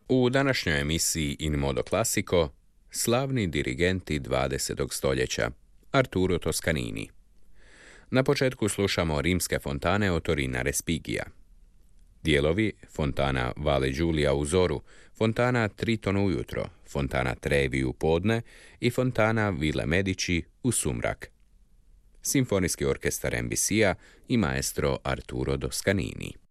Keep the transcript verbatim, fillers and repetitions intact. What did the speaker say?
U današnjoj emisiji In Modo Classico slavni dirigenti dvadesetog stoljeća Arturo Toscanini. Na početku slušamo rimske fontane Otorina Respigija. Dijelovi fontana Vale Giulia u zoru, fontana Triton ujutro, fontana Trevi u podne i fontana Ville Medici u sumrak. Simfonijski orkestar M B C-a i maestro Arturo Toscanini.